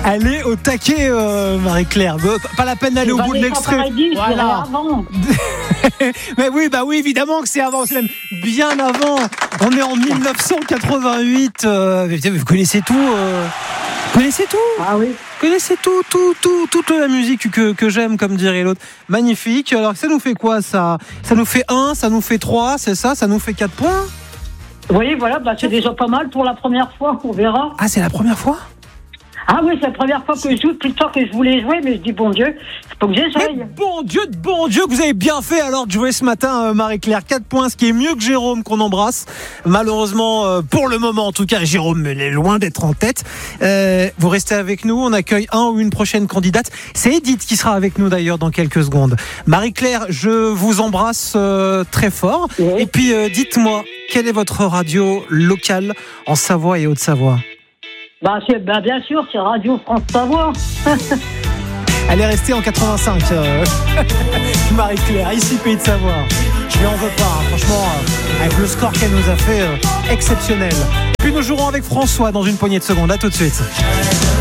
Elle est au taquet, Marie-Claire. Pas la peine d'aller au bout de l'extrait. Voilà. Mais oui, évidemment que c'est avant, c'est même bien avant. On est en 1988. Vous connaissez tout. Ah oui. Vous connaissez toute la musique que j'aime, comme dirait l'autre. Magnifique. Alors, ça nous fait quoi, ça? Ça nous fait 1, ça nous fait 3, c'est ça? Ça nous fait 4 points? Oui, voilà, c'est déjà pas mal pour la première fois, on verra. Ah, c'est la première fois? Ah oui, c'est la première fois que je joue, plus tard que je voulais jouer, mais je dis bon Dieu, c'est pas que j'essaye. Mais bon Dieu, que vous avez bien fait alors de jouer ce matin, Marie-Claire. 4 points, ce qui est mieux que Jérôme qu'on embrasse. Malheureusement, pour le moment en tout cas, Jérôme est loin d'être en tête. Vous restez avec nous, on accueille un ou une prochaine candidate. C'est Edith qui sera avec nous d'ailleurs dans quelques secondes. Marie-Claire, je vous embrasse très fort. Oui. Et puis dites-moi, quelle est votre radio locale en Savoie et Haute-Savoie? Bien sûr, c'est Radio France Savoie. Elle est restée en 85, Marie-Claire, ici Pays de Savoie. Je lui en veux pas, franchement, avec le score qu'elle nous a fait, exceptionnel. Puis nous jouerons avec François dans une poignée de secondes. À tout de suite.